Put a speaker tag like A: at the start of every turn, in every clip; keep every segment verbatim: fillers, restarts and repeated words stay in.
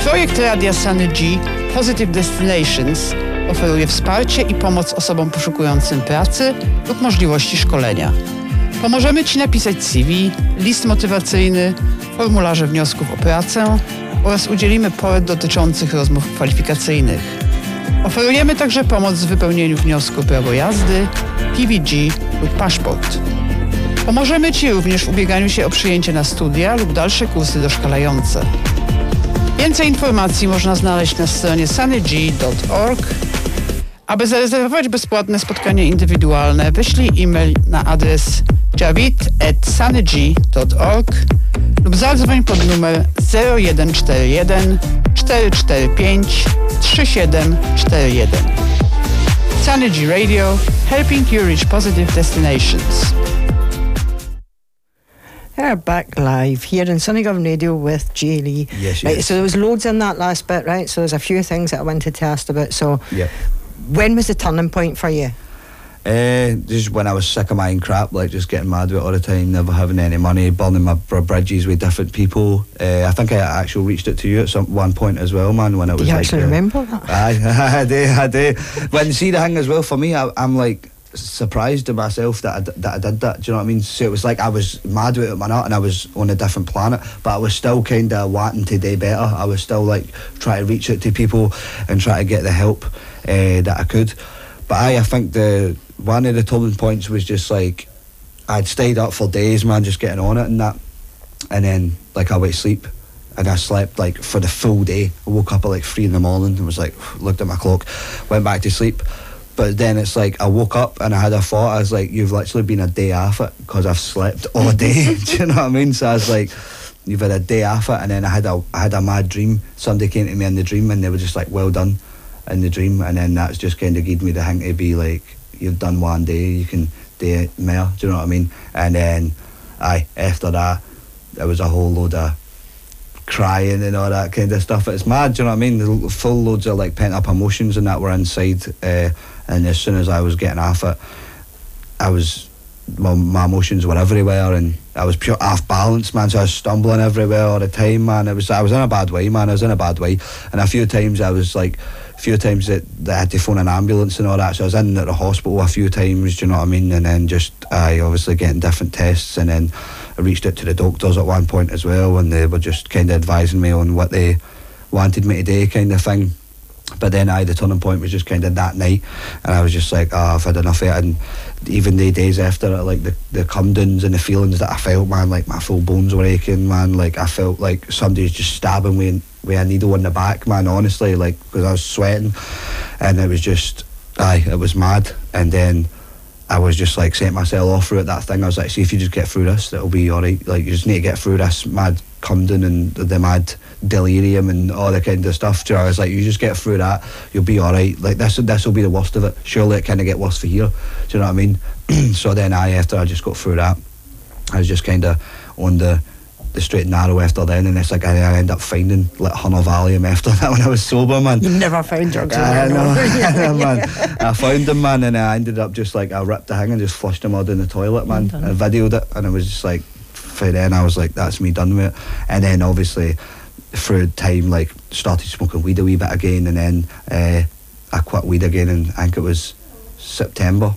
A: Projekt Radia Sunny G Positive Destinations oferuje wsparcie i pomoc osobom poszukującym pracy lub możliwości szkolenia. Pomożemy Ci napisać C V, list motywacyjny, formularze wniosków o pracę oraz udzielimy porad dotyczących rozmów kwalifikacyjnych. Oferujemy także pomoc w wypełnieniu wniosku o prawo jazdy, P V G lub paszport. Pomożemy Ci również w ubieganiu się o przyjęcie na studia lub dalsze kursy doszkalające. Więcej informacji można znaleźć na stronie sunny g kropka org. Aby zarezerwować bezpłatne spotkanie indywidualne, wyślij e-mail na adres javid at sunny g kropka org lub zadzwoń pod numer zero jeden cztery jeden cztery cztery pięć trzy siedem cztery jeden. Sunny G Radio, helping you reach positive destinations.
B: We're back live here in Sunny Government Radio with Jay Lee.
C: Yes,
B: right,
C: yes.
B: so there was loads in that last bit, right? So there's a few things that I wanted to ask about. So
C: Yep.
B: when was the turning point for you?
C: Uh, just when I was sick of my own crap, like just getting mad with it all the time, never having any money, burning my br- bridges with different people. Uh, I think I actually reached it to you at some one point as well, man. When I was
B: Do you
C: like,
B: actually
C: uh,
B: remember that?
C: I, I do, I do. When see the thing as well for me, I, I'm like surprised at myself that I, d- that I did that. Do you know what I mean? So it was like I was mad with it, man, and I was on a different planet, but I was still kind of wanting to do better. I was still like trying to reach out to people and try to get the help uh, that I could. But I, I think the one of the turning points was just like I'd stayed up for days, man, just getting on it and that, and then like I went to sleep and I slept like for the full day. I woke up at like three in the morning and was like, looked at my clock, went back to sleep. But then it's like I woke up and I had a thought. I was like, you've literally been a day off it because I've slept all day. Do you know what I mean? So I was like, you've had a day off it. And then I had a I had a mad dream. Somebody came to me in the dream and they were just like, well done in the dream. And then that's just kind of gave me the hint to be like, you've done one day, you can do it more. Do you know what I mean? And then aye, after that, there was a whole load of crying and all that kind of stuff. It's mad, do you know what I mean? The full loads of like pent up emotions and that were inside. Uh, and as soon as I was getting off it, I was, my, my emotions were everywhere and I was pure off balance, man. So I was stumbling everywhere all the time, man. It was I was in a bad way, man. I was in a bad way. And a few times I was like, a few times that, that I had to phone an ambulance and all that. So I was in at the hospital a few times, do you know what I mean? And then just, I obviously getting different tests. And then I reached out to the doctors at one point as well, and they were just kind of advising me on what they wanted me to do, kind of thing. But then I, the turning point was just kind of that night, and I was just like, oh, I've had enough of it. And even the days after it, like the, the come downs and the feelings that I felt, man, like my full bones were aching, man. Like I felt like somebody was just stabbing me with a needle in the back, man, honestly, like, because I was sweating. And it was just, aye, it was mad. And then I was just like setting myself off through it, that thing. I was like, see, if you just get through this, it'll be alright. Like, you just need to get through this mad come down and the, the mad delirium and all that kind of stuff. Do you know, I was like, you just get through that, you'll be alright. Like, this this will be the worst of it. Surely it kind of get worse for here. Do you know what I mean? So then I, after I just got through that, I was just kind of on the the straight and narrow after then, and it's like I, I end up finding like Hunter Valium after that when I was sober, man.
B: You never found drugs.
C: I know, man. I found them, man, and I ended up just like I ripped the thing and just flushed them all down the toilet, man. I videoed it, and it was just like, for then I was like, that's me done with it. And then obviously through time, like started smoking weed a wee bit again, and then uh, I quit weed again, and I think it was September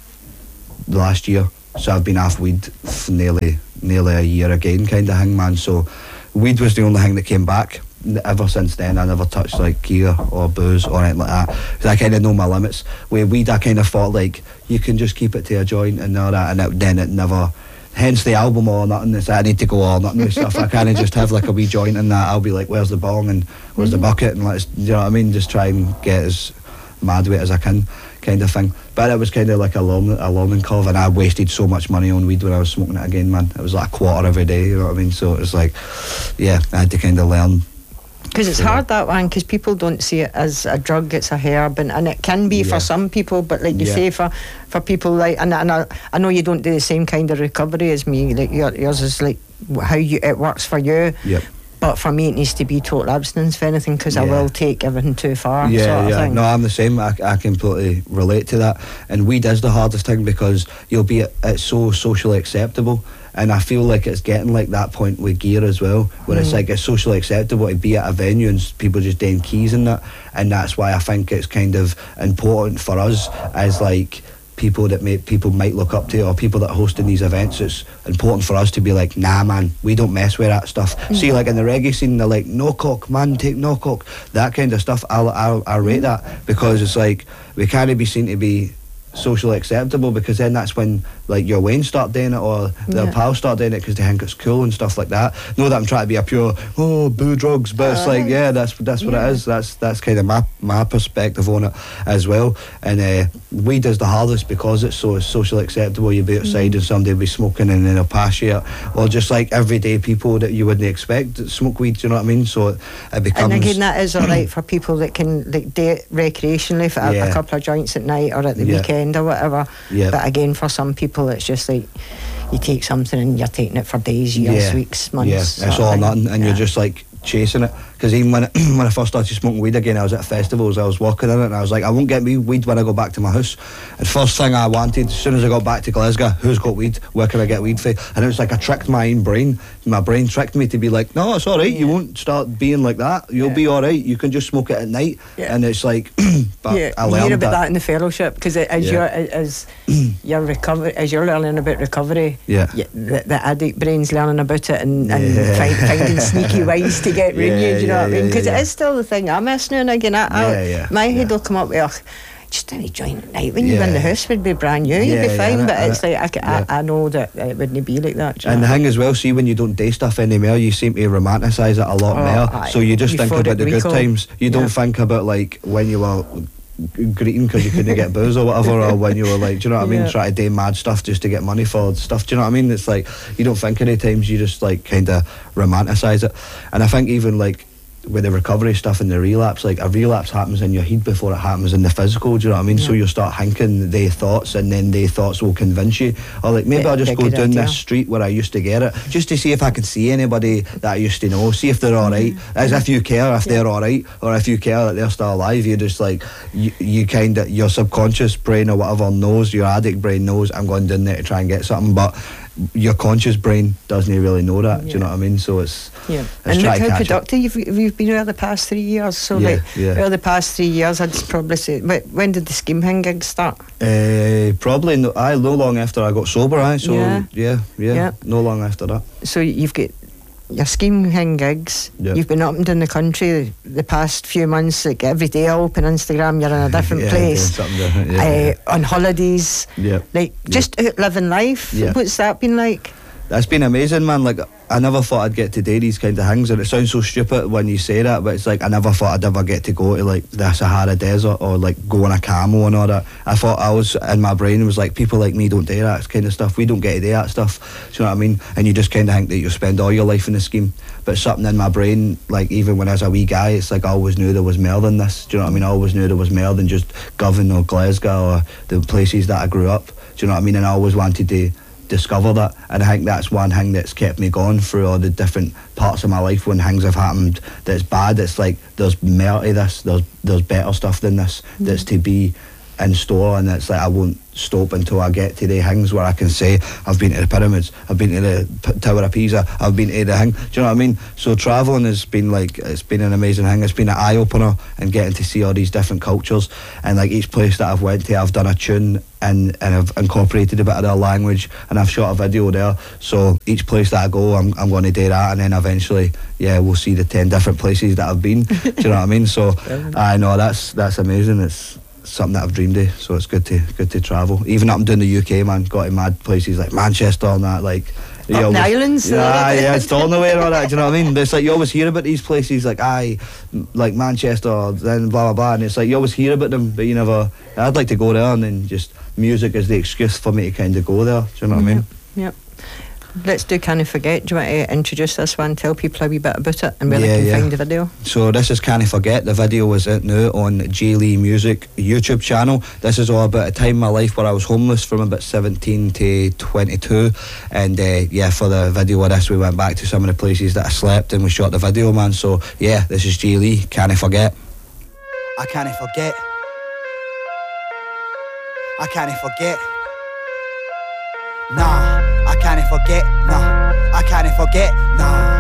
C: last year. So I've been off weed for nearly nearly a year again, kind of thing, man. So weed was the only thing that came back. Ever since then, I never touched like gear or booze or anything like that, because I kind of know my limits. With weed, I kind of thought like you can just keep it to a joint and all that, and it, then it never. Hence the album All or Nothing. It's I need to go all or nothing with stuff. I can't just have like a wee joint and that. I'll be like, where's the bong and where's mm-hmm. the bucket, and let's, you know what I mean? Just try and get as mad with it as I can, kind of thing. But it was kind of like a learning, a learning curve, and I wasted so much money on weed when I was smoking it again, man. It was like a quarter every day, you know what I mean? So it was like, yeah, I had to kind of learn.
B: Because it's hard, that one, because people don't see it as a drug, it's a herb, and, and it can be yeah. for some people, but like you yeah. say, for, for people like, and, and I, I know you don't do the same kind of recovery as me, like your, yours is like how you it works for you,
C: yep.
B: but for me it needs to be total abstinence for anything, because yeah. I will take everything too far.
C: Yeah,
B: sort of
C: yeah,
B: thing.
C: no, I'm the same. I, I completely relate to that. And weed is the hardest thing, because you'll be, it's so socially acceptable, And I feel like it's getting like that point with gear as well, where mm. it's like it's socially acceptable to be at a venue and people just doing keys and that. And that's why I think it's kind of important for us as like people that may, people might look up to, or people that are hosting these events. It's important for us to be like, nah man, we don't mess with that stuff. Mm. See, like in the reggae scene, they're like, no cock, man, take no cock, that kind of stuff. I I, I rate that, because it's like we can't be seen to be socially acceptable, because then that's when like your Wayne start doing it, or their yeah. pals start doing it because they think it's cool and stuff like that. Know that I'm trying to be a pure oh boo drugs, but uh, it's like yeah, that's that's what yeah. it is. That's that's kind of my my perspective on it as well. And uh, weed is the hardest because it's so socially acceptable. You be outside mm. and somebody will be smoking and then they'll pass you, or just like everyday people that you wouldn't expect that smoke weed. Do you know what I mean? So it, it becomes.
B: And again, that is alright for people that can like do it recreationally for a,
C: yeah.
B: a couple of joints at night or at the
C: yeah.
B: weekend or whatever.
C: Yeah.
B: But again, for some people it's just like you take something and you're taking it for days, years,
C: yeah.
B: weeks, months.
C: Yeah, it's all nothing, and yeah. you're just like chasing it. Because even when, when I first started smoking weed again, I was at festivals, I was walking in it, and I was like, I won't get me weed when I go back to my house. And first thing I wanted, as soon as I got back to Glasgow, who's got weed? Where can I get weed for? And it was like I tricked my own brain. My brain tricked me to be like, no, it's all right. Yeah. You won't start being like that. You'll yeah. be all right. You can just smoke it at night. Yeah. And it's like, but
B: yeah.
C: I
B: learned
C: learned
B: you hear about
C: that.
B: that in the fellowship, because as
C: yeah.
B: you're as you're recovery, as you're learning about recovery,
C: yeah,
B: you, the, the addict brain's learning about it and, and
C: yeah.
B: find, finding sneaky ways to get rid of
C: yeah,
B: you. Do you know
C: yeah,
B: what I mean? Because
C: yeah, yeah.
B: it is still the thing I miss now and again. I, I,
C: yeah, yeah,
B: my head
C: yeah.
B: will come up with, oh, just any joint at night when
C: yeah.
B: you're in the house would be brand new,
C: yeah,
B: you'd be fine.
C: yeah,
B: but
C: yeah,
B: it's like I, ca-
C: yeah.
B: I, I know that it wouldn't be like that.
C: And the thing as well, see, when you don't do stuff anymore, you seem to romanticise it a lot
B: oh,
C: more.
B: aye.
C: So you just think
B: Euphoric
C: about the good
B: recall.
C: times. You
B: yeah.
C: don't think about like when you were greeting because you couldn't get booze or whatever, or when you were like, do you know what I mean,
B: yeah.
C: trying to do mad stuff just to get money for stuff. Do you know what I mean? It's like you don't think any times, you just like kind of romanticise it. And I think even like with the recovery stuff and the relapse, like a relapse happens in your head before it happens in the physical, do you know what I mean? Yeah. So you'll start thinking they thoughts, and then they thoughts will convince you, or like maybe yeah, I'll just go down idea. this street where I used to get it, just to see if I can see anybody that I used to know, see if they're alright, mm-hmm. as if you care if yeah. they're alright, or if you care that they're still alive. You just like you, you kind of, your subconscious brain or whatever knows, your addict brain knows I'm going down there to try and get something, but your conscious brain doesn't really know that. Yeah. Do you know what I mean? So it's
B: yeah.
C: It's
B: and look how productive
C: it.
B: you've, you've been over the past three years. So
C: yeah,
B: like
C: yeah.
B: over the past three years, I'd probably say, when did the Scheme Hang gigs start?
C: Uh, probably no, I no long after I got sober. I so
B: yeah.
C: Yeah, yeah, yeah, no long after that.
B: So you've got your Scheme Hang gigs.
C: Yeah.
B: You've been up and down the country the past few months. Like every day I open Instagram, you're in a different
C: yeah,
B: place.
C: Something different. Yeah,
B: uh,
C: yeah.
B: On holidays.
C: Yeah.
B: Like just
C: yeah.
B: out living life.
C: Yeah.
B: What's that been like?
C: That's been amazing, man. Like I never thought I'd get to do these kind of things, and it sounds so stupid when you say that, but it's like I never thought I'd ever get to go to like the Sahara Desert or like go on a camel and all that. I thought I was in my brain was like, people like me don't do that kind of stuff. We don't get to do that stuff. Do you know what I mean? And you just kind of think that you'll spend all your life in the scheme, but something in my brain, like even when I was a wee guy, it's like I always knew there was more than this. Do you know what I mean? I always knew there was more than just Govan or Glasgow or the places that I grew up. Do you know what I mean? And I always wanted to discover that, and I think that's one thing that's kept me going through all the different parts of my life. When things have happened that's bad, it's like there's more to this, there's there's better stuff than this mm. that's to be in store, and it's like I won't stop until I get to the things where I can say I've been to the pyramids, I've been to the P- Tower of Pisa, I've been to the thing. Do you know what I mean? So travelling has been like, it's been an amazing thing. It's been an eye opener, and getting to see all these different cultures, and like each place that I've went to, I've done a tune and and I've incorporated a bit of their language, and I've shot a video there. So each place that I go, I'm I'm going to do that, and then eventually, yeah, we'll see the ten different places that I've been. Do you know what I mean? So I know that's that's amazing. It's something that I've dreamed of, so it's good to good to travel. Even up and down the U K, man, got to mad places like Manchester and that, like
B: up always, the islands.
C: Yeah, yeah, Stornoway and all that. Do you know what I mean? But it's like you always hear about these places, like aye, like Manchester, then blah blah blah, and it's like you always hear about them, but you never. I'd like to go there, and then just music is the excuse for me to kind of go there. Do you know what
B: yep,
C: I mean?
B: Yep. Let's do Can't Forget. Do you want to introduce this one, tell people a wee bit about it and where
C: yeah,
B: they can
C: yeah.
B: find the video?
C: So this is Can't Forget. The video is out now on J Lee Music YouTube channel. This is all about a time in my life where I was homeless from about seventeen to twenty-two, and uh, yeah, for the video of this we went back to some of the places that I slept and we shot the video, man. So yeah, this is J Lee, Can't Forget.
D: I can't forget. I can't forget. Nah, I can't forget, nah. I can't forget, nah.